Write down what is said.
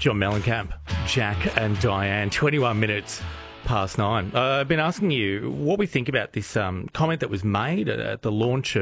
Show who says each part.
Speaker 1: John Mellencamp, Jack and Diane, 21 minutes past 9. I've been asking you what we think about this comment that was made at the launch